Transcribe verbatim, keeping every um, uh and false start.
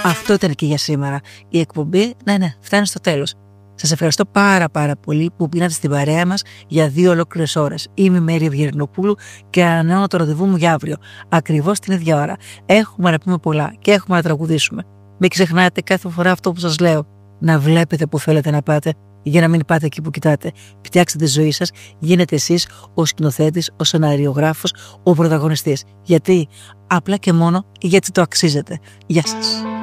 Αυτό ήταν και για σήμερα. Η εκπομπή, ναι, ναι, φτάνει στο τέλος. Σας ευχαριστώ πάρα πάρα πολύ που πήρατε στην παρέα μας για δύο ολόκληρες ώρες. Είμαι η Μέρη Ευγερνοπούλου και ανανεώνω το ραντεβού μου για αύριο, ακριβώς την ίδια ώρα. Έχουμε να πούμε πολλά και έχουμε να τραγουδήσουμε. Μην ξεχνάτε κάθε φορά αυτό που σας λέω. Να βλέπετε που θέλετε να πάτε, για να μην πάτε εκεί που κοιτάτε. Φτιάξτε τη ζωή σας, γίνετε εσείς ο σκηνοθέτης, ο σεναριογράφος, ο πρωταγωνιστής. Γιατί? Απλά και μόνο γιατί το αξίζετε. Γεια σας.